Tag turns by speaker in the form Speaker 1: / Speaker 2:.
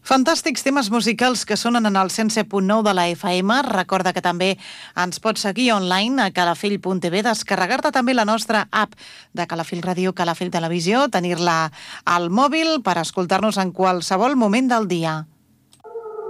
Speaker 1: Fantàstics temes musicals que sonen en el 107.9 de la FM. Recorda que també ens pots seguir online a calafell.tv, descarregar-te també la nostra app de Calafell Ràdio, Calafell Televisió, tenir-la al mòbil per escoltar-nos en qualsevol moment del dia.